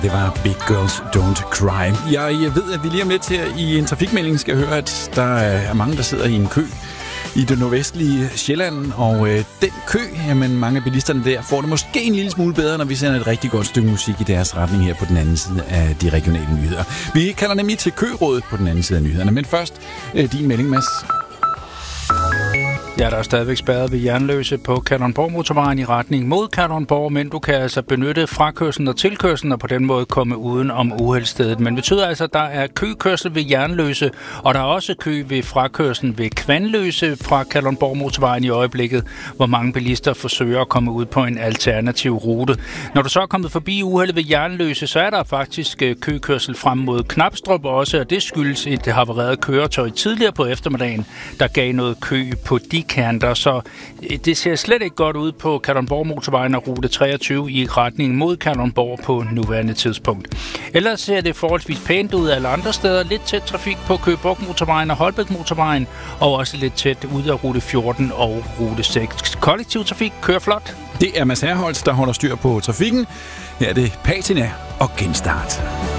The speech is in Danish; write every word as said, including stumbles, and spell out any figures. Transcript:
Det var Big Girls Don't Cry. Jeg ved, at vi lige om lidt her i en trafikmelding skal høre, at der er mange, der sidder i en kø i det nordvestlige Sjælland, og øh, den kø, jamen mange af bilisterne der, får det måske en lille smule bedre, når vi sender et rigtig godt stykke musik i deres retning her på den anden side af de regionale nyheder. Vi kalder nemlig til kørådet på den anden side af nyhederne, men først øh, din melding, Mads. Ja, der er stadigvæk spærret ved Jernløse på Kalundborg-motorvejen i retning mod Kalundborg, men du kan altså benytte frakørslen og tilkørslen og på den måde komme uden om uheldsstedet. Men det betyder altså, at der er køkørsel ved Jernløse, og der er også kø ved frakørslen ved Kvanløse fra Kalundborg-motorvejen i øjeblikket, hvor mange bilister forsøger at komme ud på en alternativ rute. Når du så er kommet forbi uheldet ved Jernløse, så er der faktisk køkørsel frem mod Knabstrup også, og det skyldes et havareret køretøj tidligere på eftermiddagen, der gav noget kø på de kanter, så det ser slet ikke godt ud på Kalundborg-motorvejen og rute treogtyve i retning mod Kalundborg på nuværende tidspunkt. Ellers ser det forholdsvis pænt ud alle andre steder. Lidt tæt trafik på Køge Bugt-motorvejen og Holbæk-motorvejen, og også lidt tæt ud af rute fjorten og rute seks. Kollektiv trafik kører flot. Det er Mads Herholdt, der holder styr på trafikken. Her er det Patina og Genstart.